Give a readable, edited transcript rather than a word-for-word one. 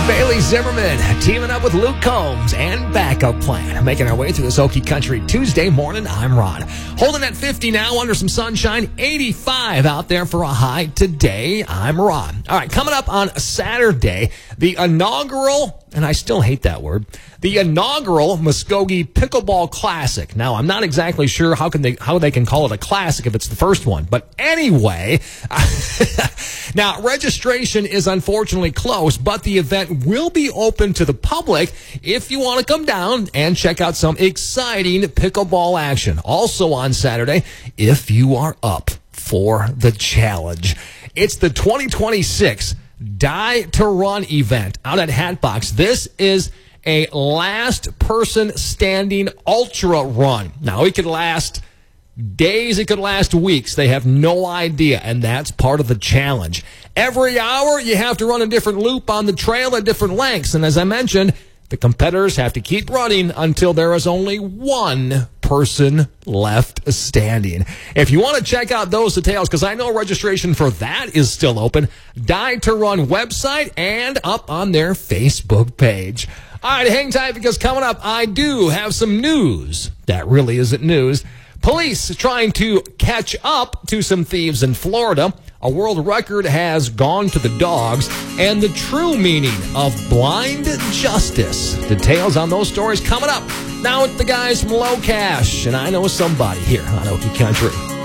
Bailey Zimmerman teaming up with Luke Combs and Backup Plan. Making our way through this Okie Country Tuesday morning. I'm Ron. Holding at 50 now under some sunshine. 85 out there for a high today. I'm Ron. All right, coming up on Saturday, the inaugural, and I still hate that word, the inaugural Muskogee Pickleball Classic. Now, I'm not exactly sure how they can call it a classic if it's the first one. But anyway, now registration is unfortunately closed, but the event will be open to the public if you want to come down and check out some exciting pickleball action. Also on Saturday, if you are up for the challenge. It's the 2026 Die to Run event out at Hatbox. This is a last person standing ultra run. Now, it could last days, it could last weeks. They have no idea, and that's part of the challenge. Every hour, you have to run a different loop on the trail at different lengths. And as I mentioned, the competitors have to keep running until there is only one person left standing. If you want to check out those details, because I know registration for that is still open, Die to Run website and up on their Facebook page. All right, hang tight, because coming up, I do have some news that really isn't news. Police trying to catch up to some thieves in Florida. A world record has gone to the dogs, and the true meaning of blind justice. Details on those stories coming up. Now with the guys from Low Cash, and I know somebody here on Okie Country.